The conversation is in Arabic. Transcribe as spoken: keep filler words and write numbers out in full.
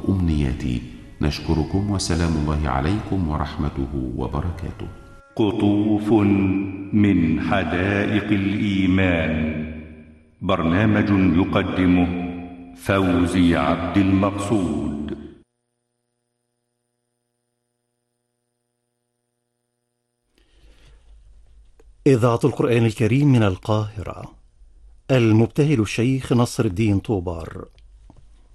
أمنياتي. نشكركم وسلام الله عليكم ورحمته وبركاته. قطوف من حدائق الإيمان، برنامج يقدمه فوزي عبد المقصود. إذاعة القرآن الكريم من القاهرة، المبتهل الشيخ نصر الدين طوبار.